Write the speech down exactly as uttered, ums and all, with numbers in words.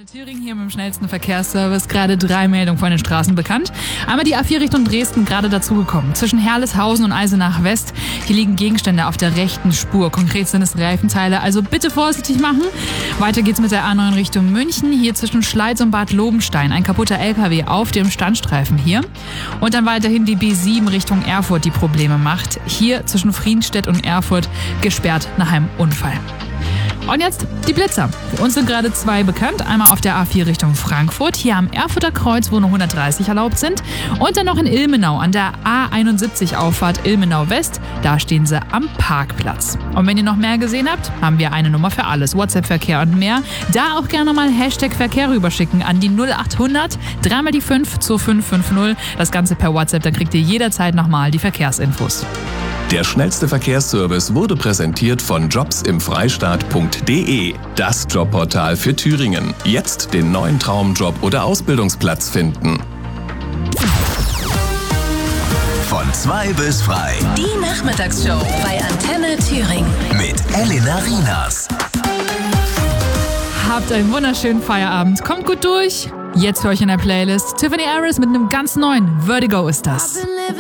Thüringen hier mit dem schnellsten Verkehrsservice. Gerade drei Meldungen von den Straßen bekannt. Einmal die A vier Richtung Dresden, gerade dazugekommen. Zwischen Herleshausen und Eisenach West. Hier liegen Gegenstände auf der rechten Spur. Konkret sind es Reifenteile, also bitte vorsichtig machen. Weiter geht's mit der A neun Richtung München. Hier zwischen Schleiz und Bad Lobenstein. Ein kaputter L K W auf dem Standstreifen hier. Und dann weiterhin die B sieben Richtung Erfurt, die Probleme macht. Hier zwischen Friedstedt und Erfurt gesperrt nach einem Unfall. Und jetzt die Blitzer. Für uns sind gerade zwei bekannt. Einmal auf der A vier Richtung Frankfurt, hier am Erfurter Kreuz, wo nur hundertdreißig erlaubt sind. Und dann noch in Ilmenau an der A einundsiebzig Auffahrt Ilmenau West. Da stehen sie am Parkplatz. Und wenn ihr noch mehr gesehen habt, haben wir eine Nummer für alles. WhatsApp-Verkehr und mehr. Da auch gerne mal Hashtag Verkehr rüberschicken an die null achthundert, dreimal die fünf zu fünf fünf null. Das Ganze per WhatsApp, dann kriegt ihr jederzeit nochmal die Verkehrsinfos. Der schnellste Verkehrsservice wurde präsentiert von jobs im freistaat punkt de, das Jobportal für Thüringen. Jetzt den neuen Traumjob oder Ausbildungsplatz finden. Von zwei bis frei. Die Nachmittagsshow bei Antenne Thüringen. Mit Elena Rinas. Habt einen wunderschönen Feierabend. Kommt gut durch. Jetzt für euch in der Playlist Tiffany Harris mit einem ganz neuen Vertigo ist das.